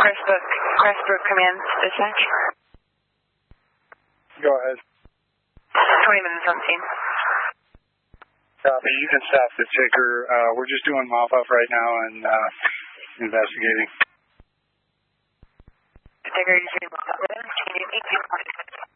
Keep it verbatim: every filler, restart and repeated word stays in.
Crestbrook, Crestbrook Command Dispatch. Go ahead. twenty minutes on scene. Copy. You can stop the ticker. Uh, we're just doing mop-up right now and uh, investigating. The ticker is doing mop-up.